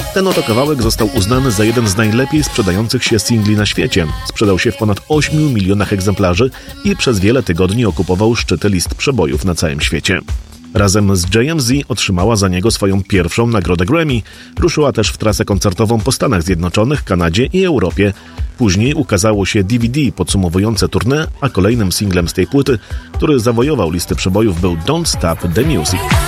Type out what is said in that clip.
Ten oto kawałek został uznany za jeden z najlepiej sprzedających się singli na świecie. Sprzedał się w ponad 8 milionach egzemplarzy i przez wiele tygodni okupował szczyty list przebojów na całym świecie. Razem z JMZ otrzymała za niego swoją pierwszą nagrodę Grammy. Ruszyła też w trasę koncertową po Stanach Zjednoczonych, Kanadzie i Europie. Później ukazało się DVD podsumowujące tournée, a kolejnym singlem z tej płyty, który zawojował listy przebojów, był Don't Stop the Music.